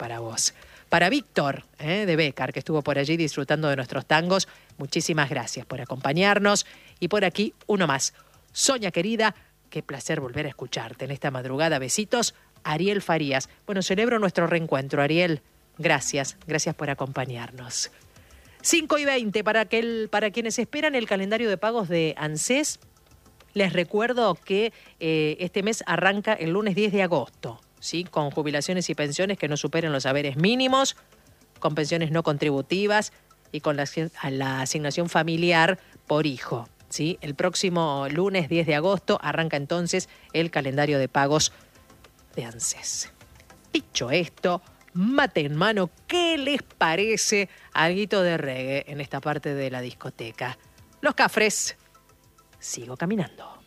para vos. Para Víctor, de Bécar, que estuvo por allí disfrutando de nuestros tangos, muchísimas gracias por acompañarnos. Y por aquí, uno más. Soña querida, qué placer volver a escucharte en esta madrugada. Besitos, Ariel Farías. Bueno, celebro nuestro reencuentro, Ariel. Gracias por acompañarnos. 5:20 para quienes esperan el calendario de pagos de ANSES. Les recuerdo que este mes arranca el lunes 10 de agosto, ¿sí? Con jubilaciones y pensiones que no superen los haberes mínimos, con pensiones no contributivas y con la asignación familiar por hijo, ¿sí? El próximo lunes 10 de agosto arranca entonces el calendario de pagos de ANSES. Dicho esto, mate en mano, ¿qué les parece alguito de reggae en esta parte de la discoteca? Los Cafres. Sigo caminando.